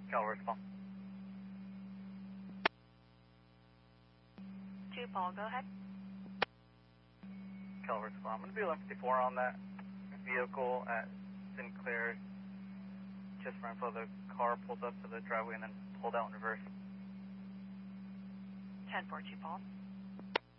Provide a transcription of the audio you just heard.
Calvert, Paul. 2 Paul, go ahead. Calvert, Paul. I'm going to be 1154 on that vehicle at Sinclair. Just for info, the car pulled up to the driveway and then pulled out in reverse. 10-4, 2 Paul.